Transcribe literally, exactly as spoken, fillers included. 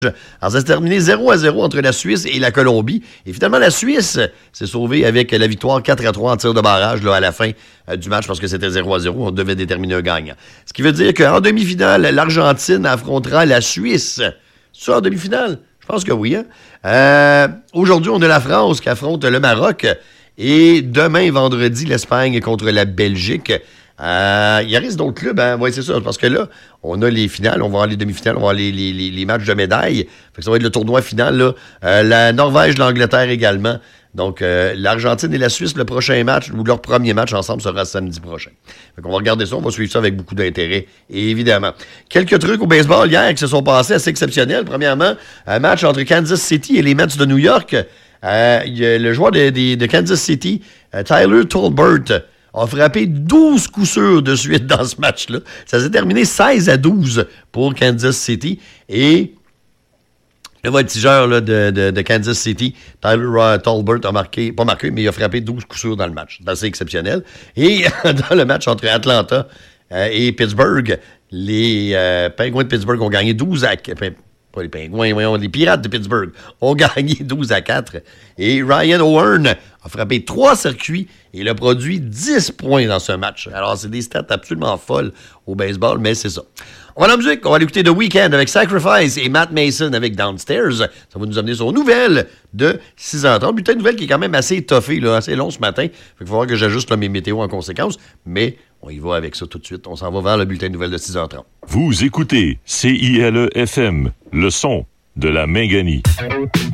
Alors, ça s'est terminé zéro à zéro entre la Suisse et la Colombie. Et finalement, la Suisse s'est sauvée avec la victoire quatre à trois en tir de barrage là, à la fin euh, du match parce que c'était zéro à zéro. On devait déterminer un gagnant. Ce qui veut dire qu'en demi-finale, l'Argentine affrontera la Suisse. C'est ça en demi-finale? Je pense que oui. Hein? Euh, aujourd'hui, on a la France qui affronte le Maroc. Et demain, vendredi, l'Espagne contre la Belgique. Euh, il reste d'autres clubs, hein? Oui, c'est ça, parce que là, on a les finales, on va avoir les demi-finales, on va avoir les, les, les, les matchs de médailles. Fait que ça va être le tournoi final, là. Euh, la Norvège, l'Angleterre également. Donc, euh, l'Argentine et la Suisse, le prochain match, ou leur premier match ensemble sera samedi prochain. Fait qu'on va regarder ça, on va suivre ça avec beaucoup d'intérêt, évidemment. Quelques trucs au baseball hier qui se sont passés assez exceptionnels. Premièrement, un match entre Kansas City et les Mets de New York. Euh, y a le joueur de, de, de Kansas City, euh, Tyler Tolbert, a frappé douze coups sûrs de suite dans ce match-là. Ça s'est terminé seize à douze pour Kansas City. Et le voltigeur là, de, de, de Kansas City, Tyler uh, Tolbert, a marqué, pas marqué, mais il a frappé douze coups sûrs dans le match. C'est assez exceptionnel. Et dans le match entre Atlanta euh, et Pittsburgh, les euh, Penguins de Pittsburgh ont gagné douze à quatre. Pas les Pingouins, voyons, les Pirates de Pittsburgh ont gagné douze à quatre. Et Ryan O'Hearn a frappé trois circuits et il a produit dix points dans ce match. Alors, c'est des stats absolument folles au baseball, mais c'est ça. On va à la musique, on va l'écouter The Weeknd avec Sacrifice et Matt Mason avec Downstairs. Ça va nous amener sur une nouvelle de six heures trente. Putain, une nouvelle qui est quand même assez étoffée, là, assez long ce matin. Fait qu'il va falloir que j'ajuste là, mes météos en conséquence. Mais on y va avec ça tout de suite. On s'en va vers le bulletin de nouvelles de six heures trente. Vous écoutez C I L E F M, le son de la Minganie.